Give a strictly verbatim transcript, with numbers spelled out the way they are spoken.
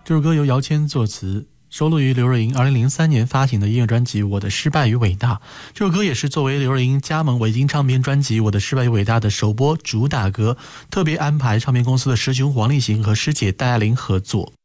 这首歌由姚谦作词，收录于刘若英二零零三年发行的音乐专辑《我的失败与伟大》。这首歌也是作为刘若英加盟维京唱片专辑《我的失败与伟大》的首播主打歌，特别安排唱片公司的师兄黄立行和师姐戴爱玲合作。